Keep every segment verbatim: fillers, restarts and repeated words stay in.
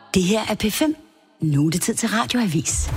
Det her er P fem. Nu er det tid til Radioavis.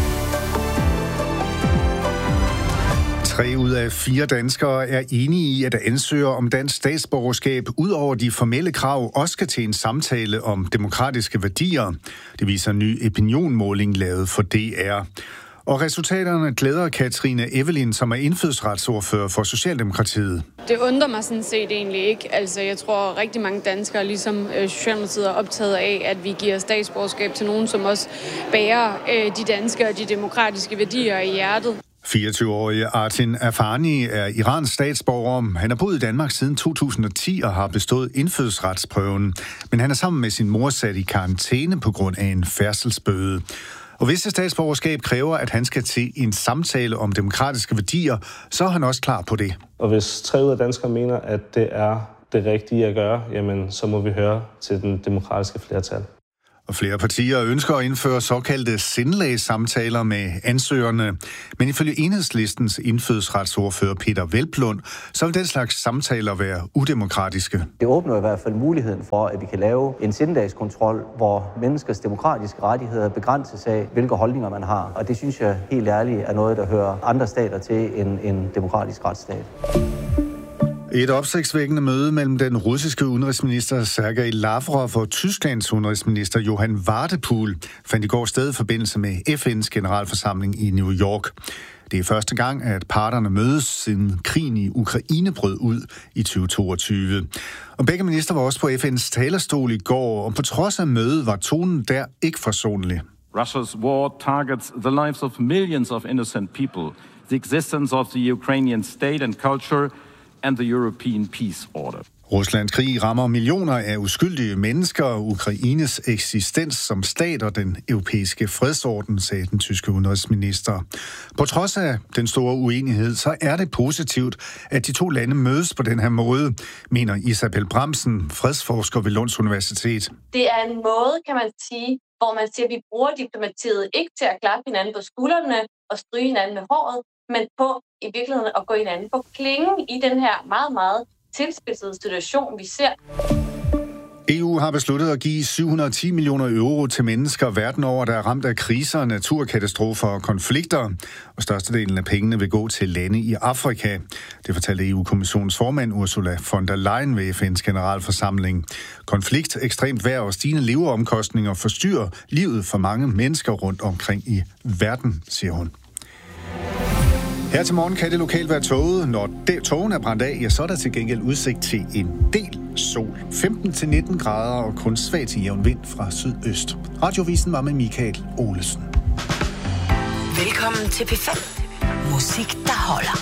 Tre ud af fire danskere er enige i, at ansøgere om dansk statsborgerskab ud over de formelle krav også skal til en samtale om demokratiske værdier. Det viser en ny opinionmåling lavet for D R. Og resultaterne glæder Katrine Evelyn, som er indfødsretsordfører for Socialdemokratiet. Det undrer mig sådan set egentlig ikke. Altså, jeg tror rigtig mange danskere, ligesom øh, Socialdemokratiet, er optaget af, at vi giver statsborgerskab til nogen, som også bærer øh, de danske og de demokratiske værdier i hjertet. fireogtyve-årige Artin Afani er Irans statsborger. Han har boet i Danmark siden to tusind og ti og har bestået indfødsretsprøven. Men han er sammen med sin mor sat i karantæne på grund af en færdselsbøde. Og hvis et statsborgerskab kræver, at han skal til en samtale om demokratiske værdier, så er han også klar på det. Og hvis tre ud af danskere mener, at det er det rigtige at gøre, jamen så må vi høre til den demokratiske flertal. Og flere partier ønsker at indføre såkaldte sindelagssamtaler med ansøgerne. Men ifølge Enhedslistens indfødsretsordfører Peter Hvelplund, så vil den slags samtaler være udemokratiske. Det åbner i hvert fald muligheden for, at vi kan lave en sindelagskontrol, hvor menneskers demokratiske rettigheder begrænses af, hvilke holdninger man har. Og det synes jeg helt ærligt er noget, der hører andre stater til en, en demokratisk retsstat. Et opsigtsvækkende møde mellem den russiske udenrigsminister Sergej Lavrov og Tysklands udenrigsminister Johann Wadephul fandt i går sted i forbindelse med F N's generalforsamling i New York. Det er første gang, at parterne mødes, siden krigen i Ukraine brød ud i tyve toogtyve. Og begge minister var også på F N's talerstol i går, og på trods af mødet var tonen der ikke forsonlig. Russia's war targets the lives of millions of innocent people, the existence of the Ukrainian state and culture, and the European peace order. Ruslands krig rammer millioner af uskyldige mennesker, og Ukraines eksistens som stat og den europæiske fredsorden, sagde den tyske udenrigsminister. På trods af den store uenighed, så er det positivt, at de to lande mødes på den her måde, mener Isabel Bramsen, fredsforsker ved Lunds Universitet. Det er en måde, kan man sige, hvor man siger, at vi bruger diplomatiet ikke til at klappe hinanden på skuldrene og stryge hinanden med håret, men på i virkeligheden at gå hinanden på klingen i den her meget, meget tilspidsede situation, vi ser. E U har besluttet at give syv hundrede og ti millioner euro til mennesker verden over, der er ramt af kriser, naturkatastrofer og konflikter. Og størstedelen af pengene vil gå til lande i Afrika. Det fortalte E U-kommissionens formand Ursula von der Leyen ved F N's generalforsamling. Konflikt, ekstremt vejr og stigende leveomkostninger forstyrrer livet for mange mennesker rundt omkring i verden, siger hun. Her til morgen kan det lokalt være tåget. Når togen er brændt af, ja, så er der til gengæld udsigt til en del sol. femten til nitten grader og kun svag til jævn vind fra sydøst. Radiovisen var med Michael Olesen. Velkommen til P fem. Musik, der holder.